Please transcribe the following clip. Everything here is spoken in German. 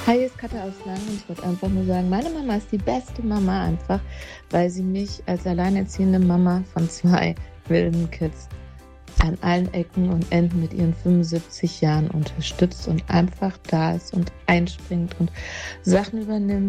Hi, hier ist Katja aus Langen und ich wollte einfach nur sagen, meine Mama ist die beste Mama einfach, weil sie mich als alleinerziehende Mama von 2 wilden Kids an allen Ecken und Enden mit ihren 75 Jahren unterstützt und einfach da ist und einspringt und Sachen übernimmt,